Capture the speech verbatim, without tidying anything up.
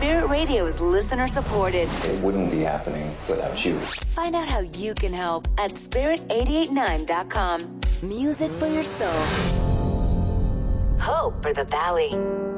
Spirit Radio is listener supported. It wouldn't be happening without you. Find out how you can help at spirit eight eight nine dot com. Music for your soul. Hope for the valley.